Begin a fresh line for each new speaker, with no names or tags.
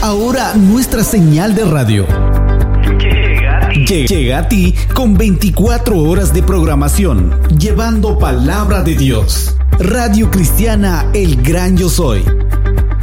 Ahora nuestra señal de radio llega a ti con 24 horas de programación, llevando palabra de Dios. Radio Cristiana El Gran Yo Soy,